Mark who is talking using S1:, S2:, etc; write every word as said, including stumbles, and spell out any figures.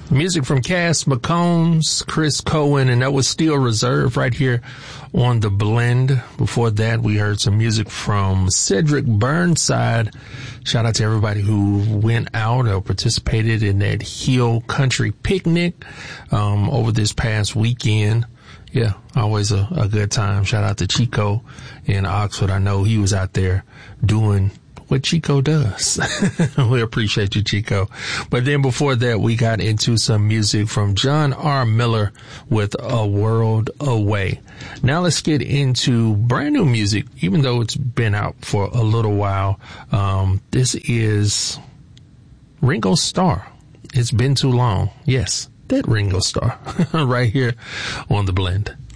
S1: Music from Cass McCombs, Chris Cohen, and that was Steel Reserve right here on The Blend. Before that, we heard some music from Cedric Burnside. Shout out to everybody who went out or participated in that Hill Country Picnic um, over this past weekend. Yeah, always a, a good time. Shout out to Chico in Oxford. I know he was out there doing what Chico does. We appreciate you, Chico. But then before that, we got into some music from John R. Miller with A World Away. Now let's get into brand new music, even though it's been out for a little while. Um, this is Ringo Starr. It's been too long. Yes, that Ringo Starr right here on The Blend.